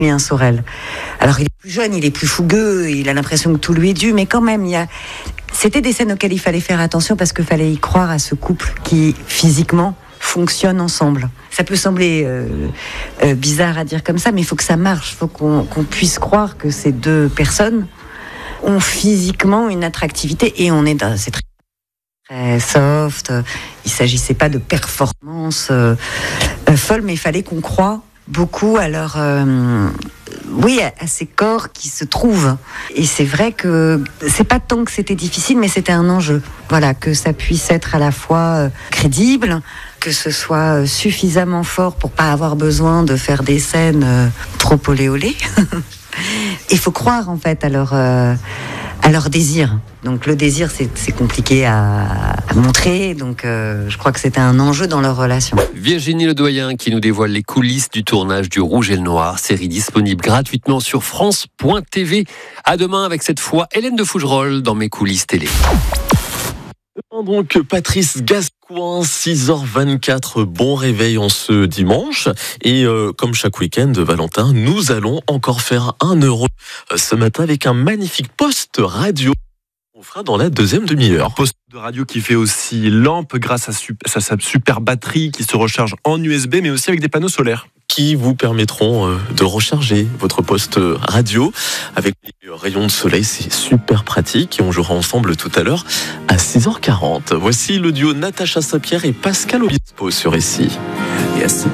Julien Sorel. Alors il est plus jeune, il est plus fougueux, il a l'impression que tout lui est dû, mais quand même, c'était des scènes auxquelles il fallait faire attention parce qu'il fallait y croire à ce couple qui, physiquement, fonctionne ensemble. Ça peut sembler bizarre à dire comme ça, mais il faut que ça marche. Il faut qu'on puisse croire que ces deux personnes ont physiquement une attractivité et c'est très soft. Il s'agissait pas de performances folles, mais il fallait qu'on croie beaucoup à leur... à ces corps qui se trouvent. Et c'est vrai que c'est pas tant que c'était difficile, mais c'était un enjeu. Voilà, que ça puisse être à la fois crédible, que ce soit suffisamment fort pour pas avoir besoin de faire des scènes trop olé olé. Il faut croire en fait à leur désir. Donc le désir, c'est compliqué à montrer. Donc je crois que c'était un enjeu dans leur relation. Virginie Ledoyen qui nous dévoile les coulisses du tournage du Rouge et le Noir, série disponible gratuitement sur France.tv. À demain avec cette fois Hélène de Fougerolles dans Mes coulisses télé. Donc Patrice Gascoigne, 6h24, bon réveil en ce dimanche. Et comme chaque week-end, Valentin, nous allons encore faire 1 euro ce matin avec un magnifique poste radio. On fera dans la deuxième demi-heure. Poste de radio qui fait aussi lampe grâce à sa super batterie qui se recharge en USB, mais aussi avec des panneaux solaires. Qui vous permettront de recharger votre poste radio avec les rayons de soleil. C'est super pratique et on jouera ensemble tout à l'heure à 6h40. Voici le duo Natacha Saint-Pierre et Pascal Obispo sur RCI.